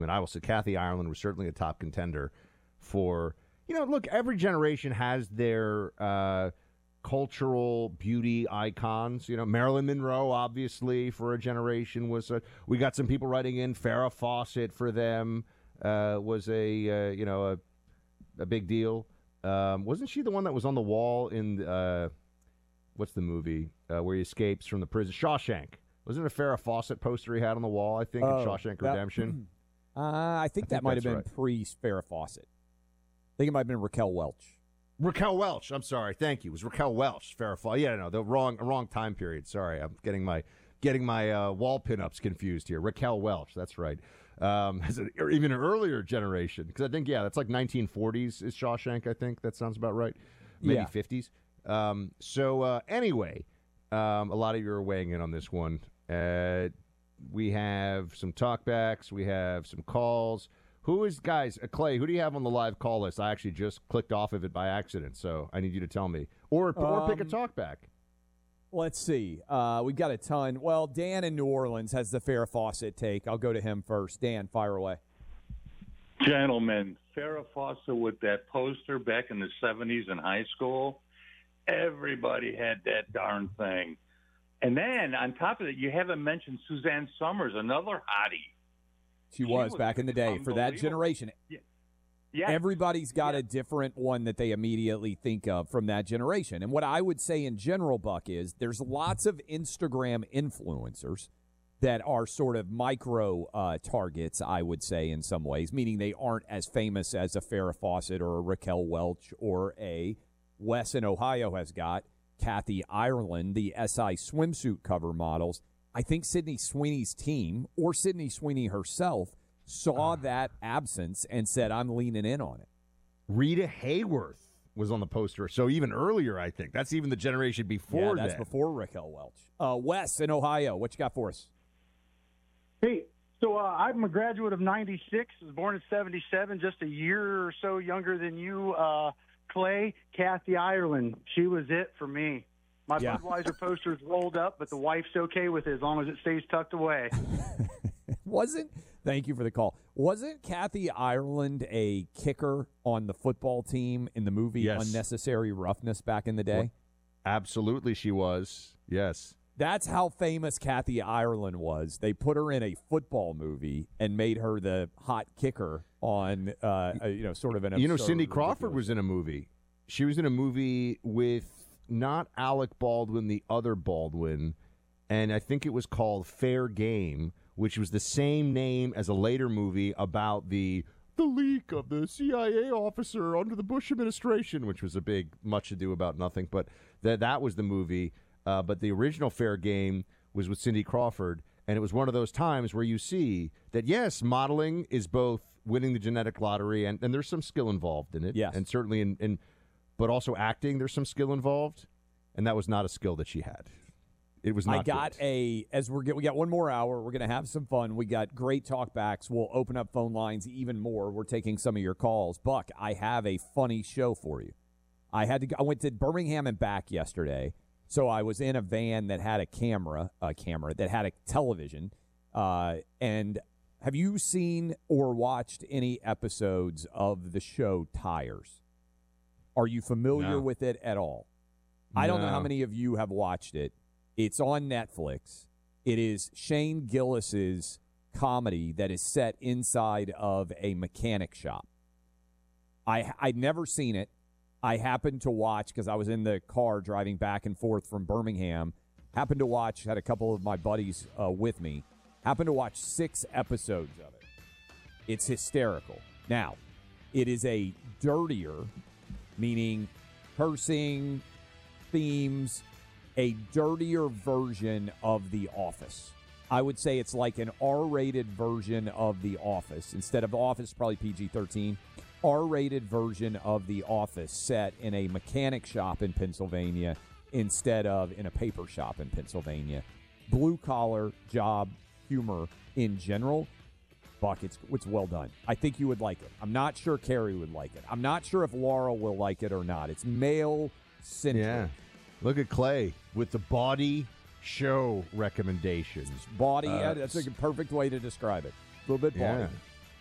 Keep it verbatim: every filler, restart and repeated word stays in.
And I will say Kathy Ireland was certainly a top contender for, you know, look, every generation has their uh, cultural beauty icons. You know, Marilyn Monroe, obviously, for a generation was a, we got some people writing in. Farrah Fawcett for them uh, was a, uh, you know, a, a big deal. Um, wasn't she the one that was on the wall in, uh, what's the movie, uh, where he escapes from the prison? Shawshank. Wasn't it a Farrah Fawcett poster he had on the wall, I think, oh, in Shawshank that, Redemption? Uh, I think I that think might have been right. pre-Farrah Fawcett. I think it might have been Raquel Welch. Raquel Welch. I'm sorry. Thank you. It was Raquel Welch. Farrah Fawcett. Yeah, no, the wrong wrong time period. Sorry, I'm getting my getting my uh, wall pinups confused here. Raquel Welch. That's right. Um, as an, or even an earlier generation, because I think yeah, that's like nineteen forties is Shawshank. I think that sounds about right. Maybe Yeah. fifties. Um, so uh, anyway, um, a lot of you are weighing in on this one. Uh, we have some talkbacks. We have some calls. Who is, guys, uh, Clay, who do you have on the live call list? I actually just clicked off of it by accident, so I need you to tell me. Or, or um, pick a talkback. Let's see. Uh, we've got a ton. Well, Dan in New Orleans has the Farrah Fawcett take. I'll go to him first. Dan, fire away. Gentlemen, Farrah Fawcett with that poster back in the seventies in high school, everybody had that darn thing. And then, on top of it, you haven't mentioned Suzanne Summers, another hottie. She, she was, was back in the day for that generation. Yeah. Yes. Everybody's got yes. a different one that they immediately think of from that generation. And what I would say in general, Buck, is there's lots of Instagram influencers that are sort of micro uh, targets, I would say, in some ways, meaning they aren't as famous as a Farrah Fawcett or a Raquel Welch or a Wes in Ohio has got, Kathy Ireland, the S I swimsuit cover models. I think Sydney Sweeney's team or Sydney Sweeney herself saw that absence and said, I'm leaning in on it. Rita Hayworth was on the poster. So even earlier, I think. That's even the generation before yeah, that's that. before Raquel Welch. Uh, Wes in Ohio, what you got for us? Hey, so uh, I'm a graduate of ninety-six, was born in seventy-seven, just a year or so younger than you, uh, Clay. Kathy Ireland, she was it for me. My yeah. Budweiser poster's rolled up, but the wife's okay with it as long as it stays tucked away. Wasn't, thank you for the call, wasn't Kathy Ireland a kicker on the football team in the movie yes. Unnecessary Roughness back in the day? Well, absolutely she was, yes. That's how famous Kathy Ireland was. They put her in a football movie and made her the hot kicker on, uh, you know, sort of an absurd, You know, Cindy Crawford ridiculous. was in a movie. She was in a movie with not Alec Baldwin, the other Baldwin, and I think it was called Fair Game, which was the same name as a later movie about the the leak of the C I A officer under the Bush administration, which was a big much ado about nothing. But that that was the movie. Uh, but the original Fair Game was with Cindy Crawford, and it was one of those times where you see that, yes, modeling is both winning the genetic lottery, and, and there's some skill involved in it. Yes. And certainly in, in, but also acting, there's some skill involved, and that was not a skill that she had. It was not I got good. a, as we're, we got one more hour, we're going to have some fun. We got great talkbacks. We'll open up phone lines even more. We're taking some of your calls. Buck, I have a funny show for you. I had to go, I went to Birmingham and back yesterday. So I was in a van that had a camera, a camera that had a television. Uh, and have you seen or watched any episodes of the show Tires? Are you familiar No. with it at all? I don't know No. how many of you have watched it. It's on Netflix. It is Shane Gillis's comedy that is set inside of a mechanic shop. I I'd never seen it. I happened to watch, because I was in the car driving back and forth from Birmingham, happened to watch, had a couple of my buddies uh, with me, happened to watch six episodes of it. It's hysterical. Now, it is a dirtier, meaning cursing, themes, a dirtier version of The Office. I would say it's like an R-rated version of The Office. Instead of Office, probably P G thirteen. R-rated version of The Office set in a mechanic shop in Pennsylvania instead of in a paper shop in Pennsylvania. Blue-collar job humor in general. Buck, it's, it's well done. I think you would like it. I'm not sure Carrie would like it. I'm not sure if Laura will like it or not. It's male-centric. Yeah. Look at Clay with the body show recommendations. Body, Uh, yeah, that's a perfect way to describe it. A little bit body. Yeah.